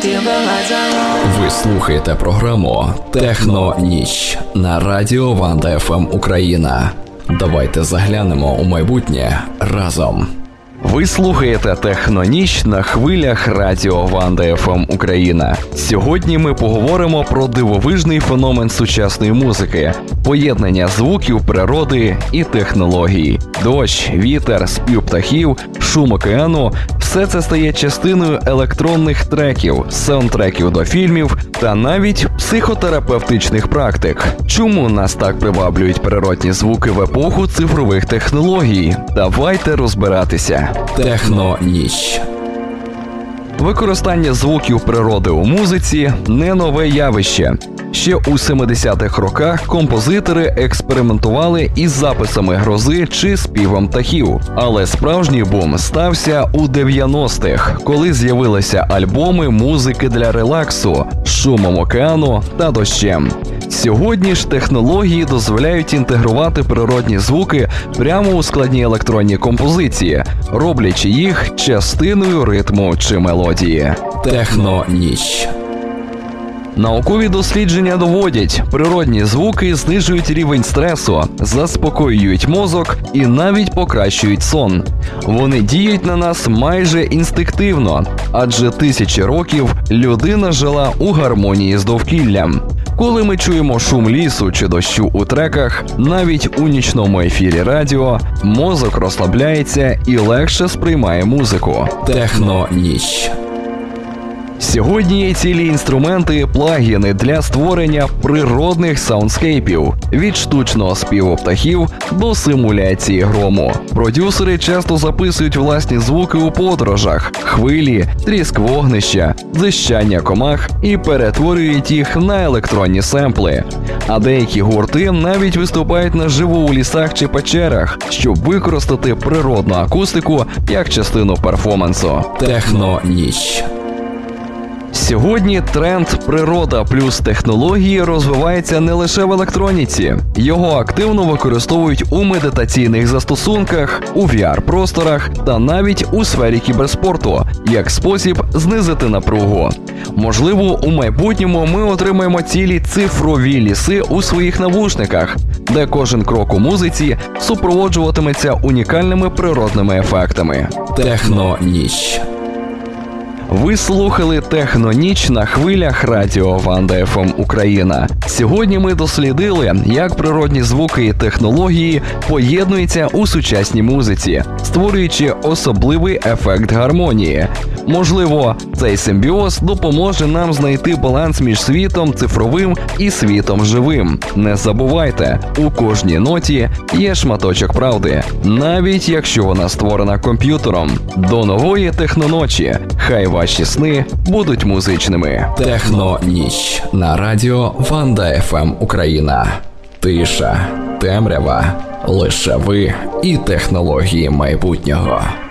Ви слухаєте програму «Техно-ніч» на радіо Ванда ФМ Україна. Давайте заглянемо у майбутнє разом. Ви слухаєте «Техно-ніч» на хвилях радіо Ванда ФМ Україна. Сьогодні ми поговоримо про дивовижний феномен сучасної музики – поєднання звуків природи і технологій. Дощ, вітер, спів птахів, шум океану – все це стає частиною електронних треків, саундтреків до фільмів та навіть психотерапевтичних практик. Чому нас так приваблюють природні звуки в епоху цифрових технологій? Давайте розбиратися. «Техно-ніч». Використання звуків природи у музиці – не нове явище. Ще у 70-х роках композитори експериментували із записами грози чи співом птахів. Але справжній бум стався у 90-х, коли з'явилися альбоми музики для релаксу з шумом океану та дощем. Сьогодні ж технології дозволяють інтегрувати природні звуки прямо у складні електронні композиції, роблячи їх частиною ритму чи мелодії. «Техно-ніч». Наукові дослідження доводять, природні звуки знижують рівень стресу, заспокоюють мозок і навіть покращують сон. Вони діють на нас майже інстинктивно, адже тисячі років людина жила у гармонії з довкіллям. Коли ми чуємо шум лісу чи дощу у треках, навіть у нічному ефірі радіо, мозок розслабляється і легше сприймає музику. «Техно-ніч». Сьогодні є цілі інструменти, плагіни для створення природних саундскейпів – від штучного співу птахів до симуляції грому. Продюсери часто записують власні звуки у подорожах – хвилі, тріск вогнища, дзищання комах і перетворюють їх на електронні семпли. А деякі гурти навіть виступають наживо у лісах чи печерах, щоб використати природну акустику як частину перформансу. «Техно-ніч». Сьогодні тренд «природа плюс технології» розвивається не лише в електроніці. Його активно використовують у медитаційних застосунках, у VR-просторах та навіть у сфері кіберспорту, як спосіб знизити напругу. Можливо, у майбутньому ми отримаємо цілі цифрові ліси у своїх навушниках, де кожен крок у музиці супроводжуватиметься унікальними природними ефектами. «Техно-ніч». Ви слухали «Техно-ніч» на хвилях радіо Ванда ФМ Україна. Сьогодні ми дослідили, як природні звуки і технології поєднуються у сучасній музиці, створюючи особливий ефект гармонії. Можливо, цей симбіоз допоможе нам знайти баланс між світом цифровим і світом живим. Не забувайте, у кожній ноті є шматочок правди, навіть якщо вона створена комп'ютером. До нової техноночі. Хай ваші сни будуть музичними. «Техно-ніч» на радіо Ванда ФМ Україна. Тиша, темрява, лише ви і технології майбутнього.